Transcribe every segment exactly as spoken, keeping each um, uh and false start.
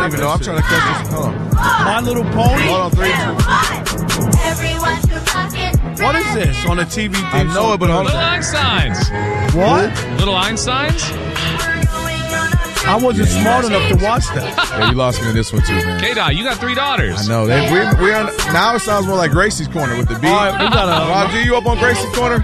don't even know. I'm trying to catch this. Hold on. My Little Pony? Hold on, three, two. What is this on the T V thing? I know it, but hold Little on. Einsteins. What? Little Einsteins? I wasn't smart enough to watch that. Yeah, you lost me in this one too, man. K-Dot, you got three daughters. I know. They, we, we are, now it sounds more like Gracie's Corner with the B. All right, we got a- Rob G, you up on Gracie's Corner?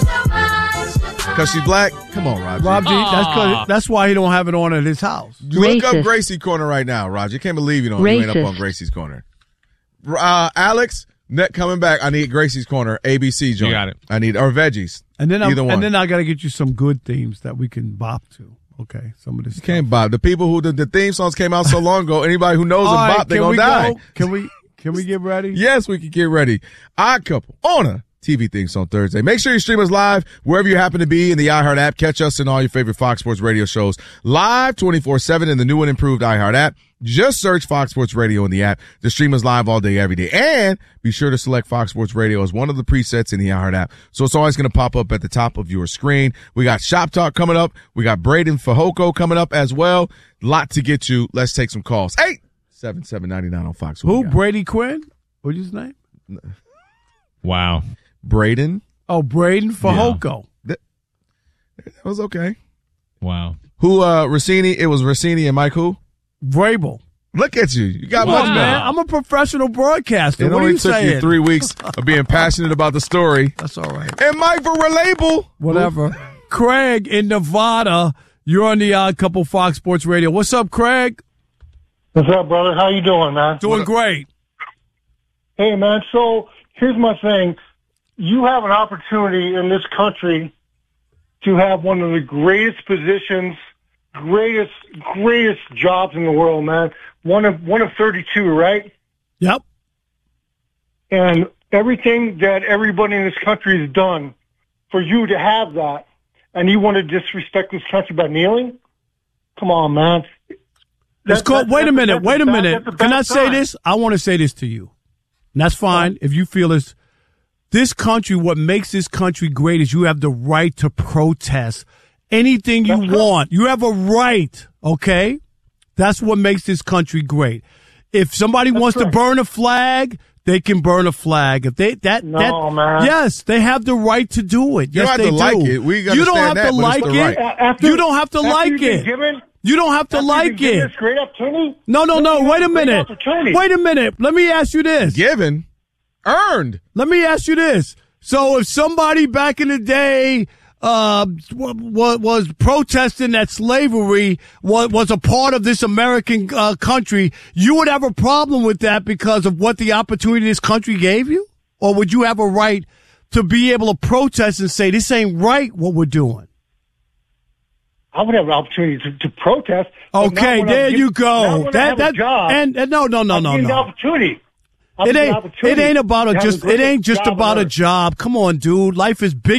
Because she's black? Come on, Rob G. Rob G, that's, Aw. 'cause- that's why he don't have it on at his house. You look up Racist. Gracie Corner right now, Roger. Can't believe you don't you ain't up Racist. on Gracie's Corner. Uh, Alex, net coming back. I need Gracie's Corner, A B C joint. You got it. I need or veggies. And then, I, Either one. and then I got to get you some good themes that we can bop to. Okay, some of this. You can't bop. The people who the, the theme songs came out so long ago. Anybody who knows All them right, bop, they can gonna we die. go? Can we? Can we get ready? Yes, we can get ready. Odd Couple on a T V things on Thursday. Make sure you stream us live wherever you happen to be in the iHeart app. Catch us in all your favorite Fox Sports Radio shows live twenty-four seven in the new and improved iHeart app. Just search Fox Sports Radio in the app to stream us live all day, every day. And be sure to select Fox Sports Radio as one of the presets in the iHeart app. So it's always going to pop up at the top of your screen. We got Shop Talk coming up. We got Braden Fajoko coming up as well. Lot to get to. Let's take some calls. eight seven seven nine nine on Fox. What Who? we got? Brady Quinn? What's his name? Wow. Braden. Oh, Braden Fajoko. That was okay. Wow. Who, uh, Rossini? It was Rossini and Mike who? Vrabel. Look at you. You got Come much on, better. man. I'm a professional broadcaster. It what are only you took saying? you three weeks of being passionate about the story. That's all right. And Mike for Relabel. Whatever. Craig in Nevada. You're on the Odd Couple Fox Sports Radio. What's up, Craig? What's up, brother? How you doing, man? Doing great. Hey, man, so here's my thing. You have an opportunity in this country to have one of the greatest positions, greatest, greatest jobs in the world, man. One of one of thirty-two, right? Yep. And everything that everybody in this country has done for you to have that, and you want to disrespect this country by kneeling? Come on, man. Let's That- call, that- wait a that's minute. that's Wait a bad- minute. that's a Can bad I say sign. this? I want to say this to you. And that's fine if you feel it's this country. What makes this country great is you have the right to protest anything you That's right. want. You have a right. Okay, that's what makes this country great. If somebody wants right. to burn a flag, they can burn a flag. If they that No, that man. yes, they have the right to do it. You Yes, don't have they to do. like it. We you don't have understand that, to but like it's the it. right. A- after- you don't have to after like you've been it. given- You don't have to after like you've been given it. this great opportunity? No, no, no. you Wait a have great minute. opportunity. Wait a minute. Let me ask you this. Given. Earned. Let me ask you this. So if somebody back in the day uh, was, was protesting that slavery was, was a part of this American uh, country, you would have a problem with that because of what the opportunity this country gave you? Or would you have a right to be able to protest and say, this ain't right what we're doing? I would have an opportunity to, to protest. but not Okay, when I there get- you not go. when I That have a that job. and, and no no no I'm no getting the no. opportunity. I'm It getting the ain't opportunity it ain't about a to have just the it ain't greatest just job about on a earth. job. Come on, dude. Life is big.